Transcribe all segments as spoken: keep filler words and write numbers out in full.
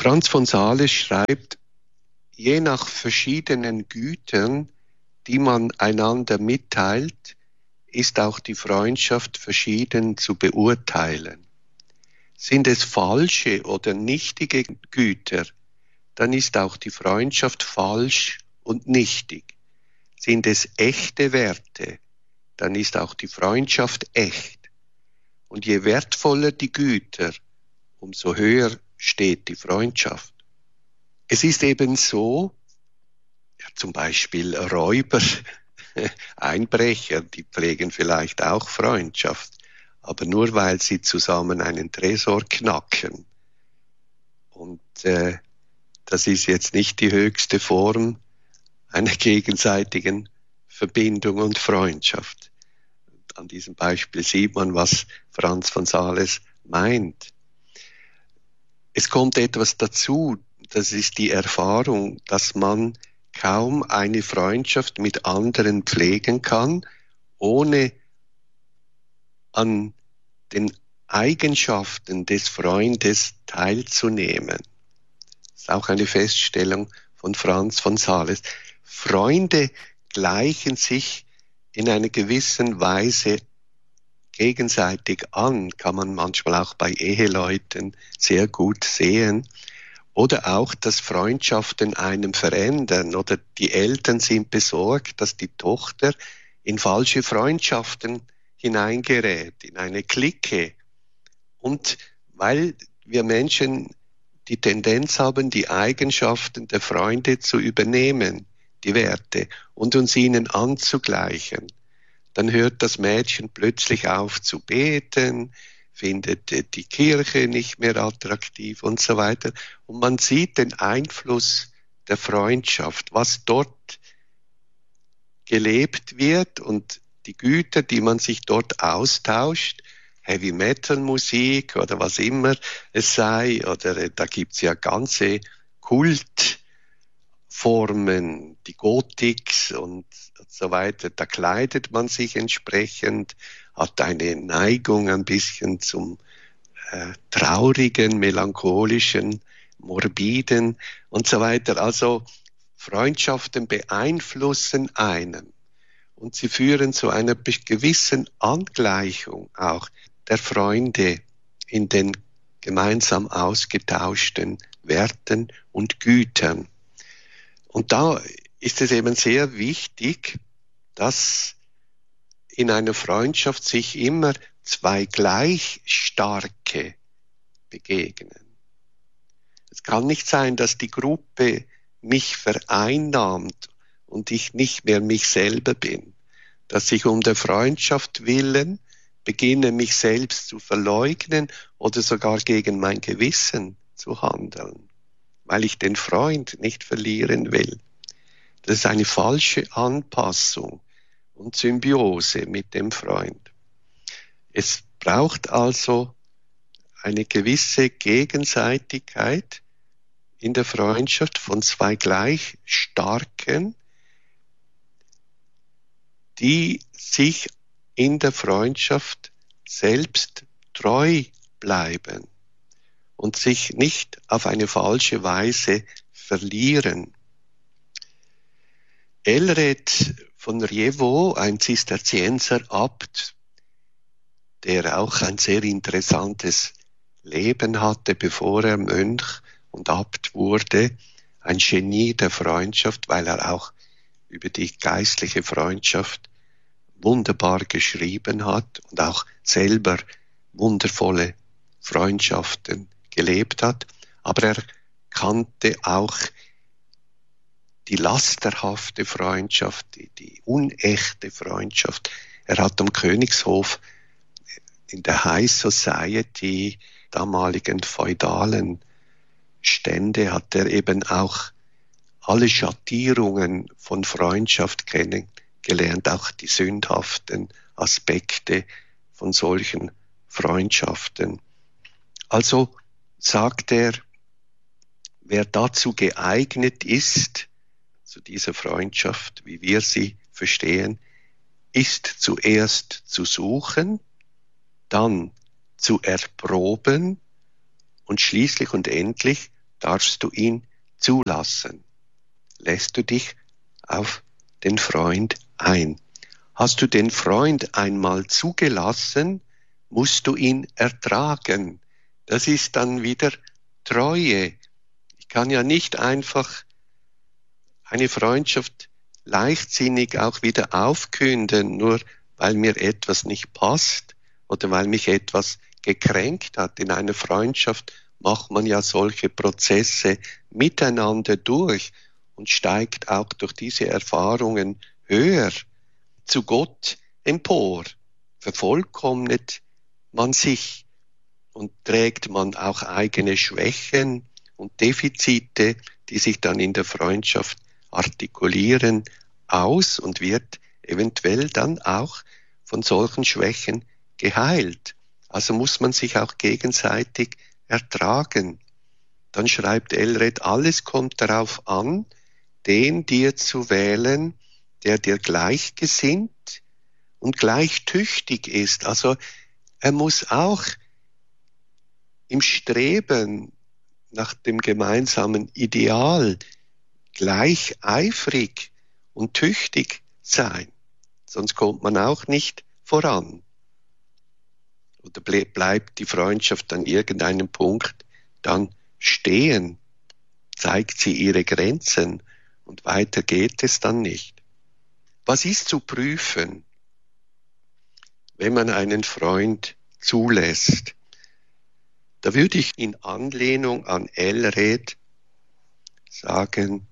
Franz von Sales schreibt, je nach verschiedenen Gütern, die man einander mitteilt, ist auch die Freundschaft verschieden zu beurteilen. Sind es falsche oder nichtige Güter, dann ist auch die Freundschaft falsch und nichtig. Sind es echte Werte, dann ist auch die Freundschaft echt. Und je wertvoller die Güter, umso höher steht die Freundschaft. Es ist eben so, ja, zum Beispiel Räuber, Einbrecher, die pflegen vielleicht auch Freundschaft, aber nur weil sie zusammen einen Tresor knacken. Und äh, das ist jetzt nicht die höchste Form einer gegenseitigen Verbindung und Freundschaft. An diesem Beispiel sieht man, was Franz von Sales meint. Es kommt etwas dazu, das ist die Erfahrung, dass man kaum eine Freundschaft mit anderen pflegen kann, ohne an den Eigenschaften des Freundes teilzunehmen. Das ist auch eine Feststellung von Franz von Sales. Freunde gleichen sich in einer gewissen Weise gegenseitig an, kann man manchmal auch bei Eheleuten sehr gut sehen. Oder auch, dass Freundschaften einem verändern. Oder die Eltern sind besorgt, dass die Tochter in falsche Freundschaften hineingerät, in eine Clique. Und weil wir Menschen die Tendenz haben, die Eigenschaften der Freunde zu übernehmen, die Werte, und uns ihnen anzugleichen, dann hört das Mädchen plötzlich auf zu beten, findet die Kirche nicht mehr attraktiv und so weiter. Und man sieht den Einfluss der Freundschaft, was dort gelebt wird und die Güter, die man sich dort austauscht, Heavy-Metal-Musik oder was immer es sei, oder da gibt's ja ganze Kultformen, die Gotiks und so weiter, da kleidet man sich entsprechend, hat eine Neigung ein bisschen zum äh, traurigen, melancholischen, morbiden und so weiter. Also Freundschaften beeinflussen einen und sie führen zu einer gewissen Angleichung auch der Freunde in den gemeinsam ausgetauschten Werten und Gütern. Und da ist es eben sehr wichtig, dass in einer Freundschaft sich immer zwei gleich starke begegnen. Es kann nicht sein, dass die Gruppe mich vereinnahmt und ich nicht mehr mich selber bin, dass ich um der Freundschaft willen beginne, mich selbst zu verleugnen oder sogar gegen mein Gewissen zu handeln, weil ich den Freund nicht verlieren will. Das ist eine falsche Anpassung und Symbiose mit dem Freund. Es braucht also eine gewisse Gegenseitigkeit in der Freundschaft von zwei gleich starken, die sich in der Freundschaft selbst treu bleiben und sich nicht auf eine falsche Weise verlieren. Elred von Rievaulx, ein Zisterzienserabt, der auch ein sehr interessantes Leben hatte, bevor er Mönch und Abt wurde, ein Genie der Freundschaft, weil er auch über die geistliche Freundschaft wunderbar geschrieben hat und auch selber wundervolle Freundschaften gelebt hat. Aber er kannte auch die lasterhafte Freundschaft, die, die unechte Freundschaft. Er hat am Königshof in der High Society, damaligen feudalen Stände, hat er eben auch alle Schattierungen von Freundschaft kennengelernt, auch die sündhaften Aspekte von solchen Freundschaften. Also sagt er, wer dazu geeignet ist, zu dieser Freundschaft, wie wir sie verstehen, ist zuerst zu suchen, dann zu erproben und schließlich und endlich darfst du ihn zulassen. Lässt du dich auf den Freund ein. Hast du den Freund einmal zugelassen, musst du ihn ertragen. Das ist dann wieder Treue. Ich kann ja nicht einfach eine Freundschaft leichtsinnig auch wieder aufkünden, nur weil mir etwas nicht passt oder weil mich etwas gekränkt hat. In einer Freundschaft macht man ja solche Prozesse miteinander durch und steigt auch durch diese Erfahrungen höher zu Gott empor. Vervollkommnet man sich und trägt man auch eigene Schwächen und Defizite, die sich dann in der Freundschaft artikulieren, aus und wird eventuell dann auch von solchen Schwächen geheilt. Also muss man sich auch gegenseitig ertragen. Dann schreibt Elred, alles kommt darauf an, den dir zu wählen, der dir gleichgesinnt und gleich tüchtig ist. Also er muss auch im Streben nach dem gemeinsamen Ideal gleich eifrig und tüchtig sein. Sonst kommt man auch nicht voran. Oder bleibt die Freundschaft an irgendeinem Punkt dann stehen, zeigt sie ihre Grenzen und weiter geht es dann nicht. Was ist zu prüfen, wenn man einen Freund zulässt? Da würde ich in Anlehnung an Elred sagen,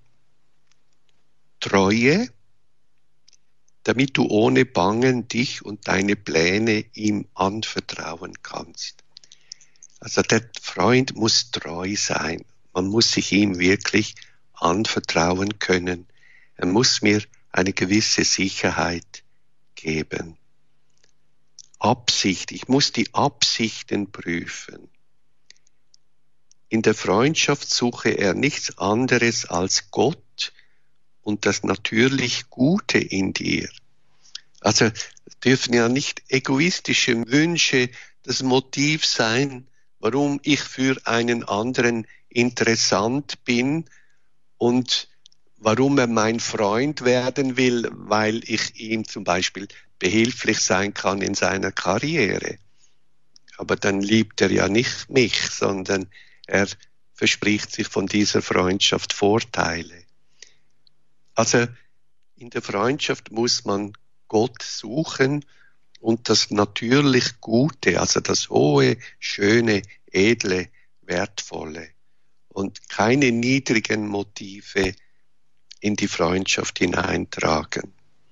Treue, damit du ohne Bangen dich und deine Pläne ihm anvertrauen kannst. Also der Freund muss treu sein. Man muss sich ihm wirklich anvertrauen können. Er muss mir eine gewisse Sicherheit geben. Absicht, ich muss die Absichten prüfen. In der Freundschaft suche er nichts anderes als Gott und das natürlich Gute in dir. Also es dürfen ja nicht egoistische Wünsche das Motiv sein, warum ich für einen anderen interessant bin und warum er mein Freund werden will, weil ich ihm zum Beispiel behilflich sein kann in seiner Karriere. Aber dann liebt er ja nicht mich, sondern er verspricht sich von dieser Freundschaft Vorteile. Also in der Freundschaft muss man Gott suchen und das natürlich Gute, also das hohe, schöne, edle, wertvolle und keine niedrigen Motive in die Freundschaft hineintragen.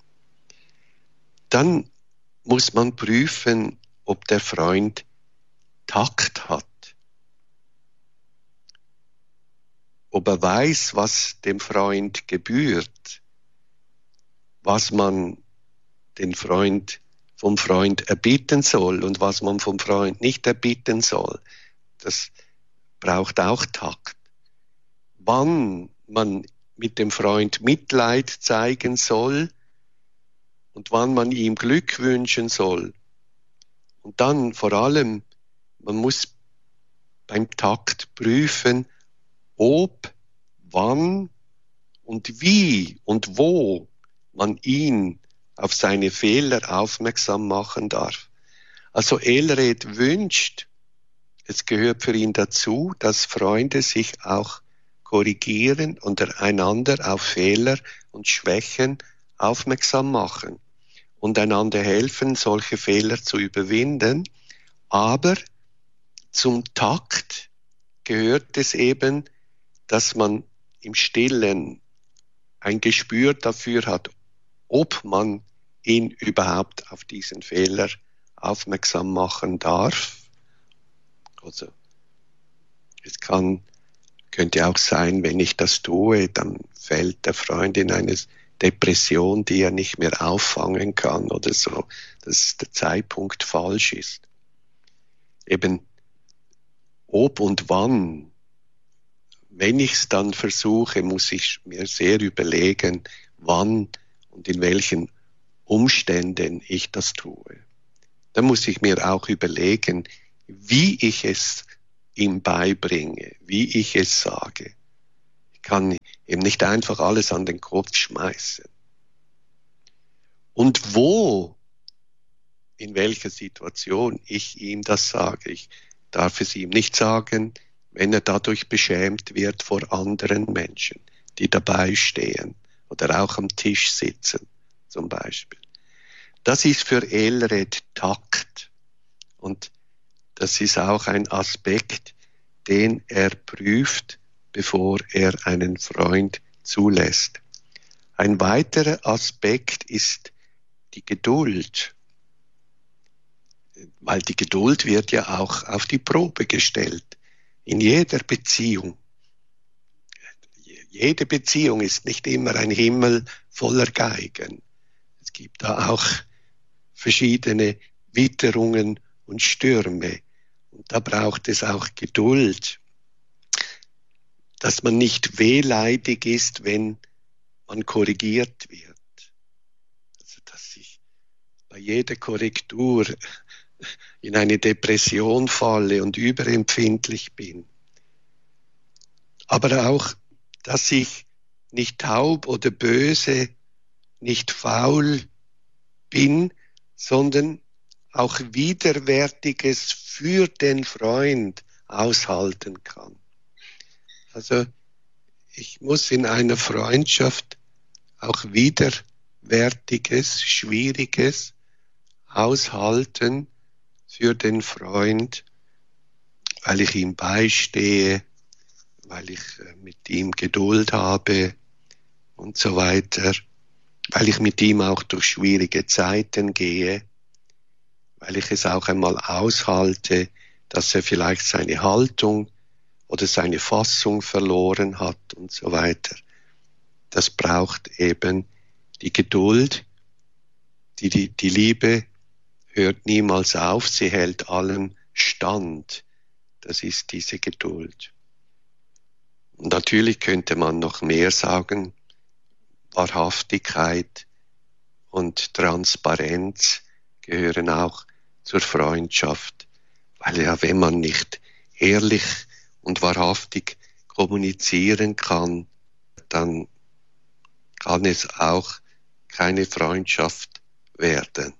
Dann muss man prüfen, ob der Freund Takt hat. Ob er weiß, was dem Freund gebührt, was man den Freund vom Freund erbitten soll und was man vom Freund nicht erbitten soll. Das braucht auch Takt. Wann man mit dem Freund Mitleid zeigen soll und wann man ihm Glück wünschen soll. Und dann vor allem, man muss beim Takt prüfen, ob, wann und wie und wo man ihn auf seine Fehler aufmerksam machen darf. Also Elred wünscht, es gehört für ihn dazu, dass Freunde sich auch korrigieren und einander auf Fehler und Schwächen aufmerksam machen und einander helfen, solche Fehler zu überwinden. Aber zum Takt gehört es eben, dass man im Stillen ein Gespür dafür hat, ob man ihn überhaupt auf diesen Fehler aufmerksam machen darf. Also es kann, könnte auch sein, wenn ich das tue, dann fällt der Freund in eine Depression, die er nicht mehr auffangen kann oder so, dass der Zeitpunkt falsch ist. Eben ob und wann. Wenn ich es dann versuche, muss ich mir sehr überlegen, wann und in welchen Umständen ich das tue. Dann muss ich mir auch überlegen, wie ich es ihm beibringe, wie ich es sage. Ich kann ihm nicht einfach alles an den Kopf schmeißen. Und wo, in welcher Situation ich ihm das sage. Ich darf es ihm nicht sagen, wenn er dadurch beschämt wird vor anderen Menschen, die dabei stehen oder auch am Tisch sitzen, zum Beispiel. Das ist für Elred Takt. Und das ist auch ein Aspekt, den er prüft, bevor er einen Freund zulässt. Ein weiterer Aspekt ist die Geduld. Weil die Geduld wird ja auch auf die Probe gestellt. In jeder Beziehung. Jede Beziehung ist nicht immer ein Himmel voller Geigen. Es gibt da auch verschiedene Witterungen und Stürme. Und da braucht es auch Geduld, dass man nicht wehleidig ist, wenn man korrigiert wird. Also, dass ich bei jeder Korrektur in eine Depression falle und überempfindlich bin. Aber auch, dass ich nicht taub oder böse, nicht faul bin, sondern auch Widerwärtiges für den Freund aushalten kann. Also ich muss in einer Freundschaft auch Widerwärtiges, Schwieriges aushalten für den Freund, weil ich ihm beistehe, weil ich mit ihm Geduld habe und so weiter, weil ich mit ihm auch durch schwierige Zeiten gehe, weil ich es auch einmal aushalte, dass er vielleicht seine Haltung oder seine Fassung verloren hat und so weiter. Das braucht eben die Geduld. Die, die, die Liebe hört niemals auf, sie hält allem stand. Das ist diese Geduld. Und natürlich könnte man noch mehr sagen. Wahrhaftigkeit und Transparenz gehören auch zur Freundschaft. Weil ja, wenn man nicht ehrlich und wahrhaftig kommunizieren kann, dann kann es auch keine Freundschaft werden.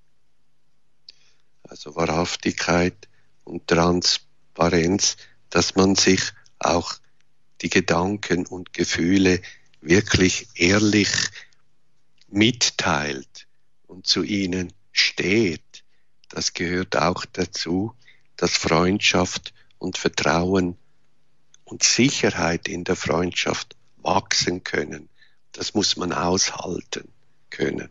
Also Wahrhaftigkeit und Transparenz, dass man sich auch die Gedanken und Gefühle wirklich ehrlich mitteilt und zu ihnen steht. Das gehört auch dazu, dass Freundschaft und Vertrauen und Sicherheit in der Freundschaft wachsen können. Das muss man aushalten können.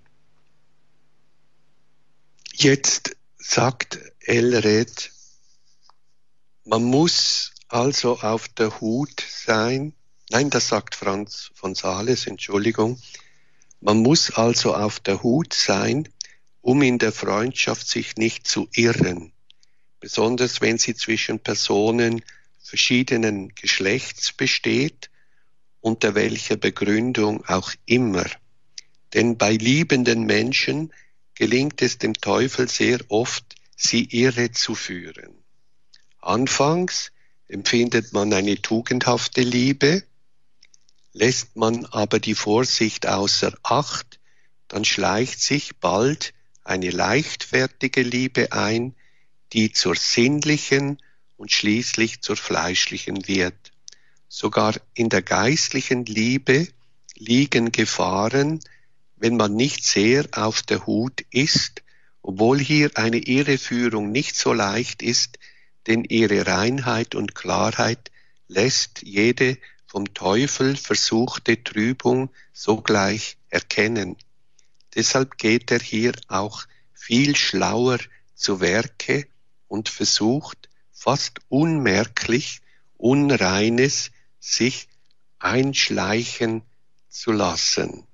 Jetzt sagt Elred, man muss also auf der Hut sein. Nein, das sagt Franz von Sales, Entschuldigung. Man muss also auf der Hut sein, um in der Freundschaft sich nicht zu irren. Besonders wenn sie zwischen Personen verschiedenen Geschlechts besteht, unter welcher Begründung auch immer. Denn bei liebenden Menschen gelingt es dem Teufel sehr oft, sie irre zu führen. Anfangs empfindet man eine tugendhafte Liebe, lässt man aber die Vorsicht außer Acht, dann schleicht sich bald eine leichtfertige Liebe ein, die zur sinnlichen und schließlich zur fleischlichen wird. Sogar in der geistlichen Liebe liegen Gefahren, wenn man nicht sehr auf der Hut ist, obwohl hier eine Irreführung nicht so leicht ist, denn ihre Reinheit und Klarheit lässt jede vom Teufel versuchte Trübung sogleich erkennen. Deshalb geht er hier auch viel schlauer zu Werke und versucht fast unmerklich Unreines sich einschleichen zu lassen.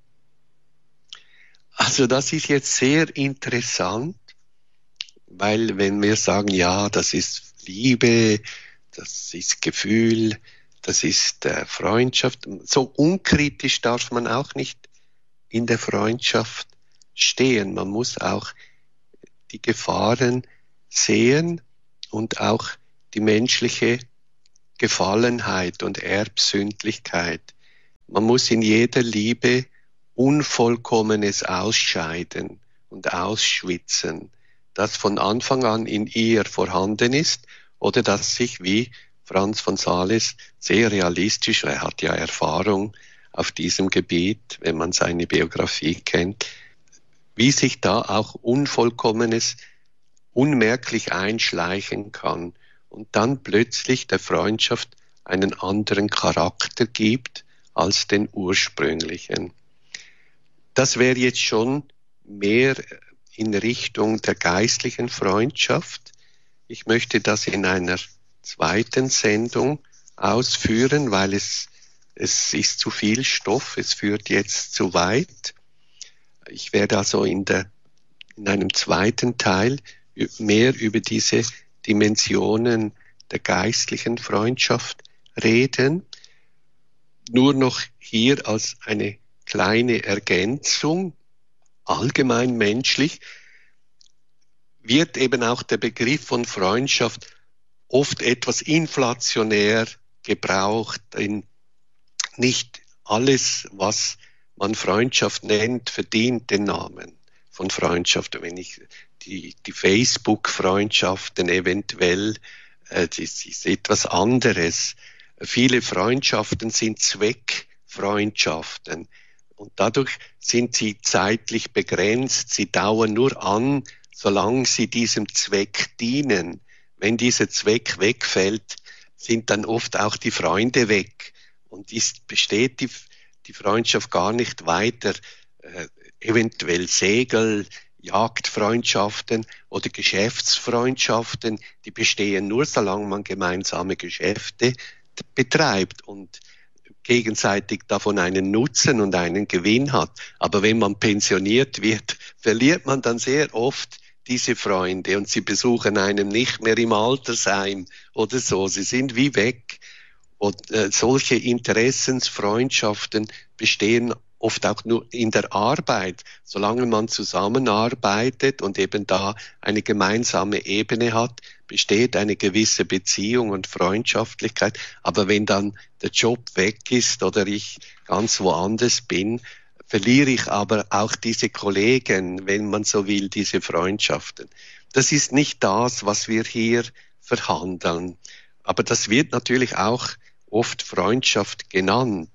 Also das ist jetzt sehr interessant, weil wenn wir sagen, ja, das ist Liebe, das ist Gefühl, das ist äh, Freundschaft, so unkritisch darf man auch nicht in der Freundschaft stehen. Man muss auch die Gefahren sehen und auch die menschliche Gefallenheit und Erbsündlichkeit. Man muss in jeder Liebe Unvollkommenes ausscheiden und ausschwitzen, das von Anfang an in ihr vorhanden ist oder das sich, wie Franz von Sales sehr realistisch, er hat ja Erfahrung auf diesem Gebiet, wenn man seine Biografie kennt, wie sich da auch Unvollkommenes unmerklich einschleichen kann und dann plötzlich der Freundschaft einen anderen Charakter gibt als den ursprünglichen. Das wäre jetzt schon mehr in Richtung der geistlichen Freundschaft. Ich möchte das in einer zweiten Sendung ausführen, weil es, es ist zu viel Stoff, es führt jetzt zu weit. Ich werde also in, der, in einem zweiten Teil mehr über diese Dimensionen der geistlichen Freundschaft reden. Nur noch hier als eine kleine Ergänzung, allgemein menschlich, wird eben auch der Begriff von Freundschaft oft etwas inflationär gebraucht. Denn nicht alles, was man Freundschaft nennt, verdient den Namen von Freundschaft. Wenn ich die, die Facebook-Freundschaften eventuell, äh, das ist etwas anderes. Viele Freundschaften sind Zweckfreundschaften und dadurch sind sie zeitlich begrenzt. Sie dauern nur an, solange sie diesem Zweck dienen. Wenn dieser Zweck wegfällt, sind dann oft auch die Freunde weg und ist, besteht die, die Freundschaft gar nicht weiter. Äh, eventuell Segel, Jagdfreundschaften oder Geschäftsfreundschaften, die bestehen nur, solange man gemeinsame Geschäfte betreibt und gegenseitig davon einen Nutzen und einen Gewinn hat. Aber wenn man pensioniert wird, verliert man dann sehr oft diese Freunde und sie besuchen einem nicht mehr im Altersheim oder so. Sie sind wie weg. Und äh, solche Interessensfreundschaften bestehen oft auch nur in der Arbeit, solange man zusammenarbeitet und eben da eine gemeinsame Ebene hat, besteht eine gewisse Beziehung und Freundschaftlichkeit. Aber wenn dann der Job weg ist oder ich ganz woanders bin, verliere ich aber auch diese Kollegen, wenn man so will, diese Freundschaften. Das ist nicht das, was wir hier verhandeln. Aber das wird natürlich auch oft Freundschaft genannt.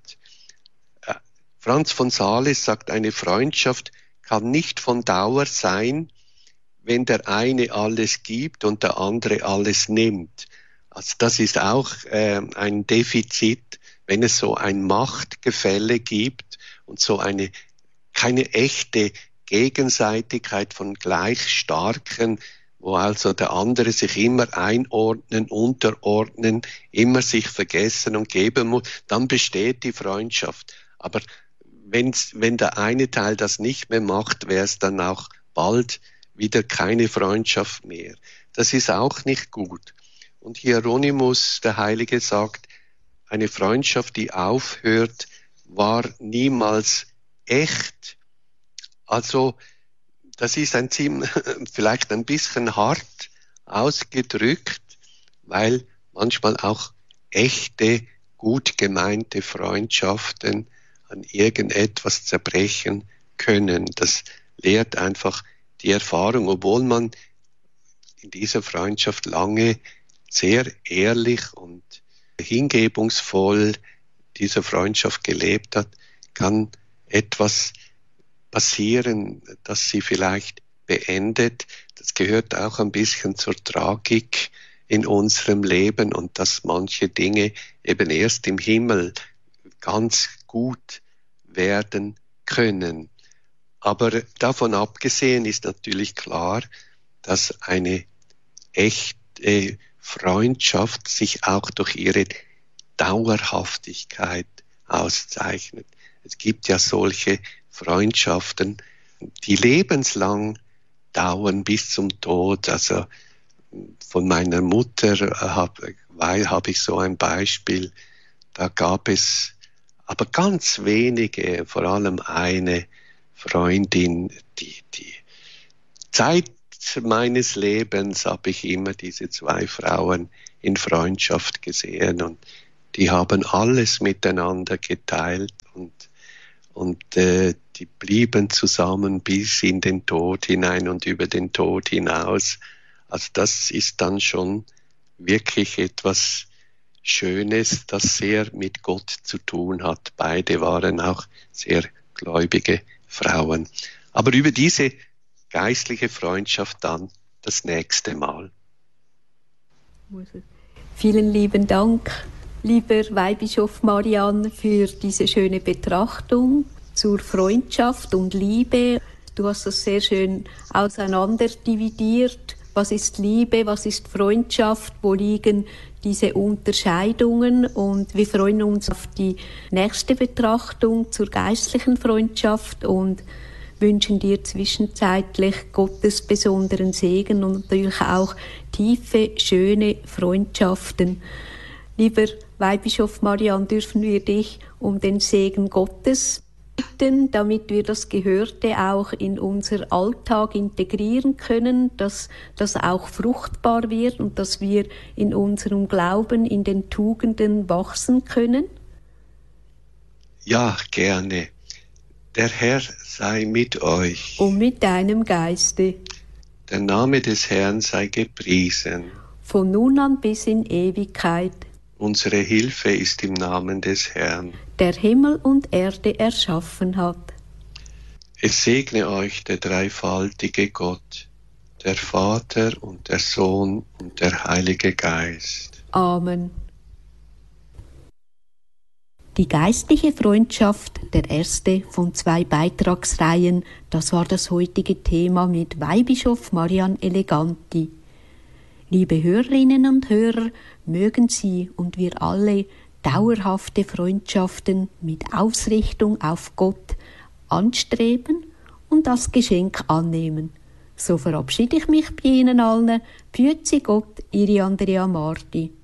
Franz von Sales sagt, eine Freundschaft kann nicht von Dauer sein, wenn der eine alles gibt und der andere alles nimmt. Also das ist auch äh, ein Defizit, wenn es so ein Machtgefälle gibt und so eine keine echte Gegenseitigkeit von gleich starken, wo also der andere sich immer einordnen, unterordnen, immer sich vergessen und geben muss, dann besteht die Freundschaft. Aber wenn's, wenn der eine Teil das nicht mehr macht, wäre es dann auch bald wieder keine Freundschaft mehr. Das ist auch nicht gut. Und Hieronymus, der Heilige, sagt, eine Freundschaft, die aufhört, war niemals echt. Also das ist ein ziemlich, vielleicht ein bisschen hart ausgedrückt, weil manchmal auch echte, gut gemeinte Freundschaften an irgendetwas zerbrechen können. Das lehrt einfach die Erfahrung, obwohl man in dieser Freundschaft lange sehr ehrlich und hingebungsvoll dieser Freundschaft gelebt hat, kann etwas passieren, dass sie vielleicht beendet. Das gehört auch ein bisschen zur Tragik in unserem Leben und dass manche Dinge eben erst im Himmel ganz gut werden können. Aber davon abgesehen ist natürlich klar, dass eine echte Freundschaft sich auch durch ihre Dauerhaftigkeit auszeichnet. Es gibt ja solche Freundschaften, die lebenslang dauern bis zum Tod. Also von meiner Mutter habe hab ich so ein Beispiel. Da gab es aber ganz wenige, vor allem eine Freundin, die, die Zeit meines Lebens habe ich immer diese zwei Frauen in Freundschaft gesehen und die haben alles miteinander geteilt und, und äh, die blieben zusammen bis in den Tod hinein und über den Tod hinaus. Also das ist dann schon wirklich etwas Schönes, das sehr mit Gott zu tun hat. Beide waren auch sehr gläubige Frauen. Aber über diese geistliche Freundschaft dann das nächste Mal. Vielen lieben Dank, lieber Weihbischof Marian, für diese schöne Betrachtung zur Freundschaft und Liebe. Du hast das sehr schön auseinanderdividiert. Was ist Liebe, was ist Freundschaft, wo liegen diese Unterscheidungen? Und wir freuen uns auf die nächste Betrachtung zur geistlichen Freundschaft und wünschen dir zwischenzeitlich Gottes besonderen Segen und natürlich auch tiefe, schöne Freundschaften. Lieber Weihbischof Marian, dürfen wir dich um den Segen Gottes bitten, damit wir das Gehörte auch in unser Alltag integrieren können, dass das auch fruchtbar wird und dass wir in unserem Glauben, in den Tugenden wachsen können? Ja, gerne. Der Herr sei mit euch. Und mit deinem Geiste. Der Name des Herrn sei gepriesen. Von nun an bis in Ewigkeit. Unsere Hilfe ist im Namen des Herrn, der Himmel und Erde erschaffen hat. Es segne euch der dreifaltige Gott, der Vater und der Sohn und der Heilige Geist. Amen. Die geistliche Freundschaft, der erste von zwei Beitragsreihen, das war das heutige Thema mit Weihbischof Marian Eleganti. Liebe Hörerinnen und Hörer, mögen Sie und wir alle dauerhafte Freundschaften mit Ausrichtung auf Gott anstreben und das Geschenk annehmen. So verabschiede ich mich bei Ihnen allen. Pützi Gott, Ihre Andrea Marti.